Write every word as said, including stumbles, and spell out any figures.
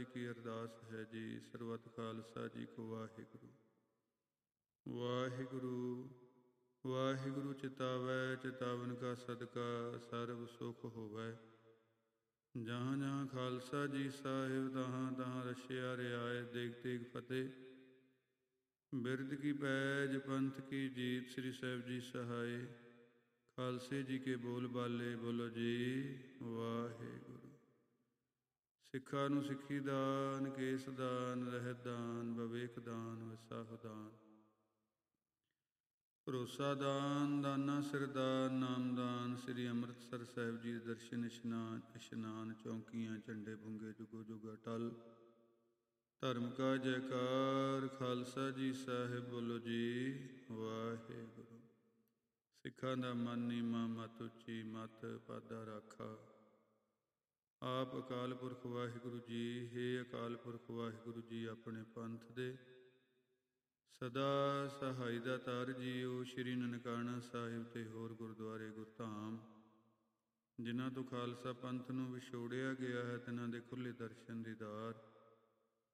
ਕੀ ਅਰਦਾਸ ਹੈ ਜੀ। ਸਰਬੱਤ ਖਾਲਸਾ ਜੀ ਕੋ ਵਾਹਿਗੁਰੂ। ਵਾਹਿਗੁਰੂ ਵਾਹਿਗੁਰੂ ਚਿਤਾਵੈ ਚਿਤਾਵਨ ਕਾ ਸਦਕਾ ਸਰਬ ਸੁਖ ਹੋਵੈ। ਜਹਾਂ ਜਹਾਂ ਖਾਲਸਾ ਜੀ ਸਾਹਿਬ ਤਹਾਂ ਤਹਾਂ ਰਛਿਆ ਰਿਆਇਤ। ਦੇਗ ਤੇਗ ਫਤਿਹ। ਬਿਰਧ ਕੀ ਪੈਜ ਪੰਥ ਕੀ ਜੀਤ। ਸ੍ਰੀ ਸਾਹਿਬ ਜੀ ਸਹਾਏ। ਖਾਲਸੇ ਜੀ ਕੇ ਬੋਲ ਬਾਲੇ ਬੋਲੋ ਜੀ ਵਾਹਿਗੁਰੂ। ਸਿੱਖਾਂ ਨੂੰ ਸਿੱਖੀ ਦਾਨ, ਕੇਸ ਦਾਨ, ਰਹਿਤ ਦਾਨ, ਵਿਵੇਕ ਦਾਨ, ਵਿਸਾਖ ਦਾਨ, ਭਰੋਸਾ ਦਾਨ, ਦਾਨਾ ਸਿਰ ਦਾਨ, ਨਾਮਦਾਨ। ਸ੍ਰੀ ਅੰਮ੍ਰਿਤਸਰ ਸਾਹਿਬ ਜੀ ਦੇ ਦਰਸ਼ਨ ਇਸ਼ਨਾਨ ਇਸ਼ਨਾਨ ਚੌਂਕੀਆਂ ਝੰਡੇ ਬੁੰਗੇ ਜੁਗੋ ਜੁਗ ਅਟਲ। ਧਰਮ ਕਾ ਜੈਕਾਰ। ਖਾਲਸਾ ਜੀ ਸਾਹਿਬ ਬੋਲੋ ਜੀ ਵਾਹਿਗੁਰੂ। ਸਿੱਖਾਂ ਦਾ ਮਨ ਨੀਵਾਂ, ਮਤ ਉੱਚੀ, ਮਤ ਪਾਦਾ ਰਾਖਾ। ਆਪ ਅਕਾਲ ਪੁਰਖ ਵਾਹਿਗੁਰੂ ਜੀ। ਹੇ ਅਕਾਲ ਪੁਰਖ ਵਾਹਿਗੁਰੂ ਜੀ, ਆਪਣੇ ਪੰਥ ਦੇ ਸਦਾ ਸਹਾਈ ਦਾ ਤਾਰ ਜੀਓ। ਸ਼੍ਰੀ ਨਨਕਾਣਾ ਸਾਹਿਬ ਤੇ ਹੋਰ ਗੁਰਦੁਆਰੇ ਗੁਰਧਾਮ ਜਿਨ੍ਹਾਂ ਤੋਂ ਖਾਲਸਾ ਪੰਥ ਨੂੰ ਵਿਛੋੜਿਆ ਗਿਆ ਹੈ, ਤਿਨ੍ਹਾਂ ਦੇ ਖੁੱਲ੍ਹੇ ਦਰਸ਼ਨ ਦੀਦਾਰ